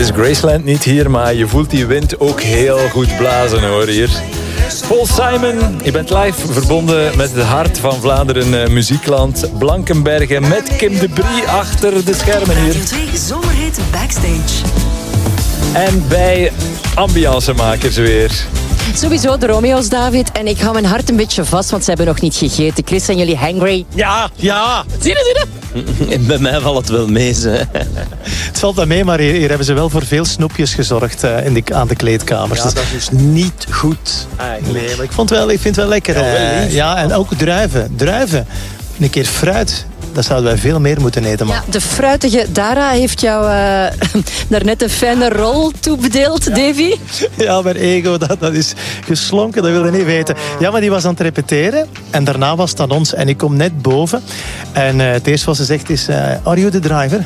is Graceland niet hier, maar je voelt die wind ook heel goed blazen hoor hier. Paul Simon, je bent live verbonden met het hart van Vlaanderen muziekland. Blankenbergen met Kim de Brie achter de schermen hier. Radio 2 Zomerhit Backstage. En bij ambiancemakers weer. Sowieso de Romeo's, David. En ik hou mijn hart een beetje vast, want ze hebben nog niet gegeten. Chris, zijn jullie hangry? Ja. Zie je? Bij mij valt het wel mee. Het valt wel mee, maar hier hebben ze wel voor veel snoepjes gezorgd aan de kleedkamers. Ja, dat is dus niet goed eigenlijk. Nee, maar ik vind het wel lekker. Ja, en ook druiven. Een keer fruit. Dat zouden wij veel meer moeten eten, man. Ja, de fruitige Dara heeft jou daarnet een fijne rol toebedeeld, Davy. Ja, mijn ego, dat is geslonken, dat wil je niet weten. Ja, maar die was aan het repeteren en daarna was het aan ons. En ik kom net boven en het eerste wat ze zegt is... Are you the driver?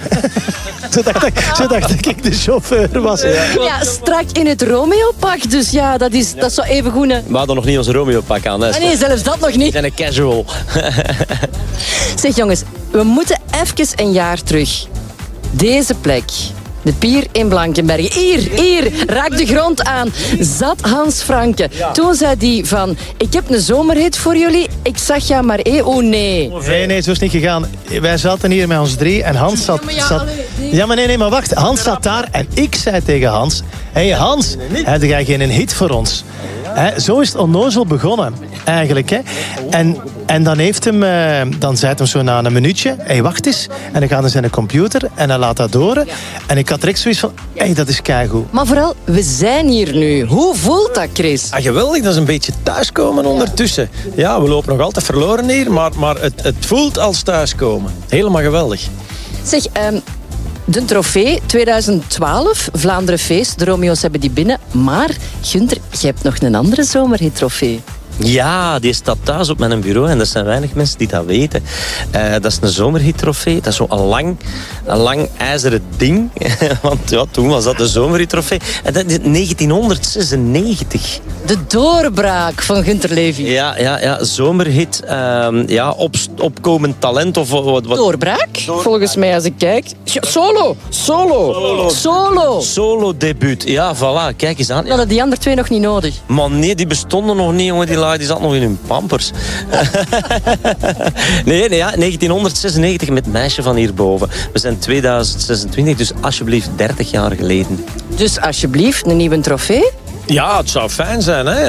Ze dacht dat ik de chauffeur was. Ja, strak in het Romeo-pak, dus ja, dat is zo even goed. We hadden nog niet onze Romeo-pak aan. Hè? Nee, zelfs dat nog We niet. zijn een casual. Zeg jongens, we moeten even een jaar terug. Deze plek, de pier in Blankenbergen. Hier, raak de grond aan. Zat Hans Franke. Toen zei die van, ik heb een zomerhit voor jullie. Ik zag jou maar, oh nee. Nee, zo is het niet gegaan. Wij zaten hier met ons 3 en Hans zat... Ja, maar nee, maar wacht. Hans zat daar en ik zei tegen Hans... Hé Hans, heb jij geen hit voor ons? Zo is het onnozel begonnen, eigenlijk. Hè? En dan heeft hem... Dan zei hij zo na een minuutje... Hé, wacht eens. En dan gaat hij zijn computer en hij laat dat door. En ik had direct zoiets van... Hé, dat is keigoed. Maar vooral, we zijn hier nu. Hoe voelt dat, Chris? Ah, geweldig, dat is een beetje thuiskomen ondertussen. Ja, we lopen nog altijd verloren hier, maar het voelt als thuiskomen. Helemaal geweldig. Zeg, de trofee 2012, Vlaanderen Feest. De Romeo's hebben die binnen. Maar, Gunther, je hebt nog een andere zomerhit-trofee. Ja, die staat thuis op mijn bureau en er zijn weinig mensen die dat weten. Dat is een zomerhit-trofee. Dat is zo een lang ijzeren ding. Want ja, toen was dat de zomerhit-trofee. En dat is 1996. De doorbraak van Gunther Levy. Ja, zomerhit. Opkomend talent of wat. Doorbraak? Volgens mij als ik kijk. Solo Debuut. Ja, voilà. Kijk eens aan. We hadden die andere twee nog niet nodig. Maar nee, die bestonden nog niet, jongen. Die zat nog in hun pampers. Nee, 1996 met Meisje van hierboven. We zijn 2026, dus alsjeblieft 30 jaar geleden. Dus alsjeblieft, een nieuwe trofee? Ja, het zou fijn zijn, hè.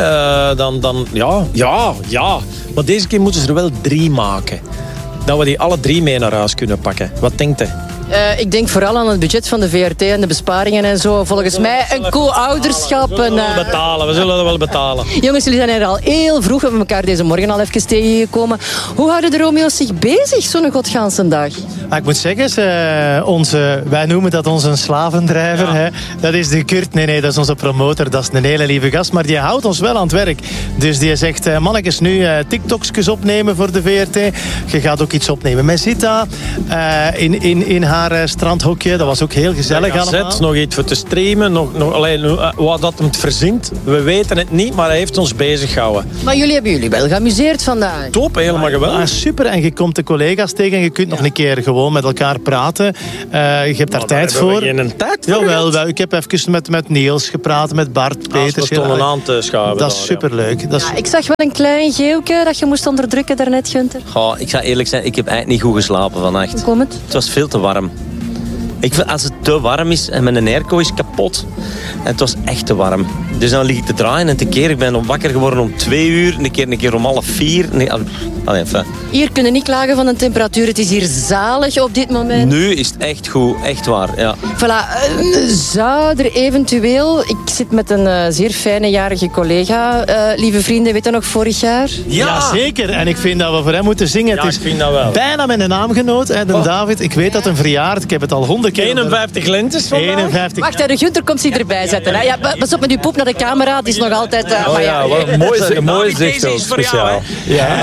Ja. Maar deze keer moeten ze er wel 3 maken. Dat we die alle 3 mee naar huis kunnen pakken. Wat denkt u? Ik denk vooral aan het budget van de VRT en de besparingen en zo. Volgens mij een co-ouderschap. We zullen dat wel betalen. Jongens, jullie zijn er al heel vroeg. We hebben elkaar deze morgen al even tegengekomen. Hoe houden de Romeo's zich bezig zo'n godganse dag? Ik moet zeggen, wij noemen dat onze slavendrijver. Ja. Hè? Dat is de Kurt. Nee, dat is onze promotor. Dat is een hele lieve gast. Maar die houdt ons wel aan het werk. Dus die zegt, mannetjes, nu TikToks opnemen voor de VRT. Je gaat ook iets opnemen met Zita. In haar strandhokje. Dat was ook heel gezellig allemaal. Nog iets voor te streamen. Wat dat hem verzint. We weten het niet, maar hij heeft ons bezig gehouden. Maar jullie hebben jullie wel geamuseerd vandaag. Top, helemaal geweldig. Super. En je komt de collega's tegen en je kunt nog een keer gewoon met elkaar praten. Je hebt daar tijd voor. Hebben we geen tijd voor? Jawel, ik heb even met Niels gepraat, met Bart, Peters. We stonden aan te schuiven. Dat is superleuk. Ik zag wel een klein geeuwke dat je moest onderdrukken daarnet, Gunther. Ik ga eerlijk zijn, ik heb eigenlijk niet goed geslapen vannacht. Hoe komt het? Het was veel te warm. Ik vind, als het te warm is en mijn airco is kapot. En het was echt te warm. Dus dan lig ik te draaien en te keren. Ik ben wakker geworden om 2 uur. Een keer om 3:30. Nee, hier kunnen niet klagen van de temperatuur. Het is hier zalig op dit moment. Nu is het echt goed. Echt waar, ja. Voilà. Zou er eventueel... Ik zit met een zeer fijne jarige collega. Lieve vrienden, weet je nog vorig jaar? Ja, zeker. En ik vind dat we voor hem moeten zingen. Ja, het is ik vind dat wel. Bijna mijn naamgenoot, de David. Ik weet dat een verjaard. Ik heb het al 100 keer... 51 lentes vandaag. 51. Wacht, de Gunther komt zich erbij zetten. Hè? Ja, pas op met uw poep naar de camera. Het is nog altijd... Mooi zicht ook, speciaal. Ja.